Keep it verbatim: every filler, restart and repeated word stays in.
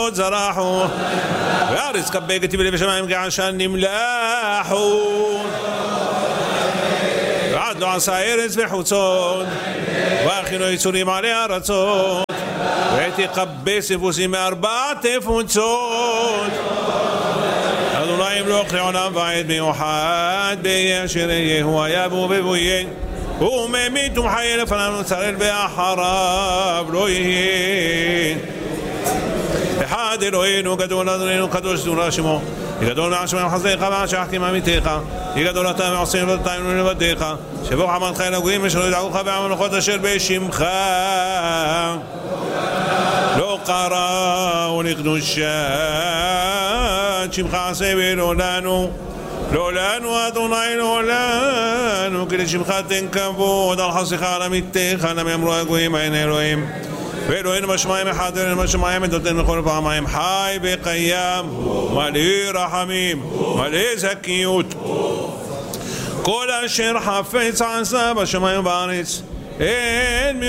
זרחו וארץ כבגת בלב השמיים כעשן נמלחו ועד לא עשה ארץ וחוצות והכינו יצורים עלי ארצות ותכבה ספוסים מארבע תפוצות אדוני ימלוך לעולם ועד מיוחד בישר יהוא יבוא ובויין וממית ומחיה לפניו נצרל ואחריו לא יהיה אחד אלוהינו גדול אדוננו קדוש זולה שמו יגדול מעשמם חסדיך ועשחתם עמיתך יגדול אתה ועושים לבדתנו לבדיך שבוך עמדך אל הגויים ושלא ידעוך והמלכות אשר בשמך לא קראו לקדושת שמך עשה ולא לנו לא לנו אדוני לא לנו כי לשמך תן כבוד על חסדיך על עמיתך למה אמרו הגויים אין אלוהים ואלוהינו בשמיים אחד אלוהינו בשמיים נותן בכל פעמיים חי וקיים מלא רחמים מלא זכיות כל אשר חפץ עשה בשמיים ובארץ אין